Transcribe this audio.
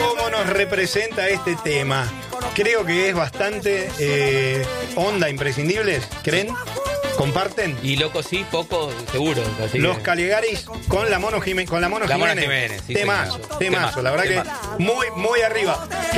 cómo nos representa este tema. Creo que es bastante onda, imprescindibles. ¿Creen? ¿Comparten? Y loco sí, poco seguro. Así Los que... Caligaris con la Mono Jiménez. La Mona Jiménez, sí, temazo, señor. temazo. La verdad Temazo. que muy, muy arriba.